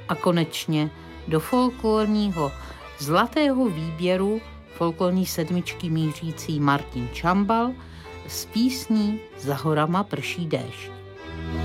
A konečně do folklorního zlatého výběru folklorní sedmičky mířící Martin Čambal s písní Za horama prší déšť.